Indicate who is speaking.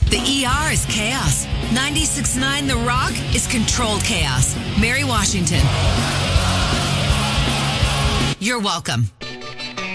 Speaker 1: The ER is chaos. 96.9 The Rock is controlled chaos. Mary Washington. You're welcome.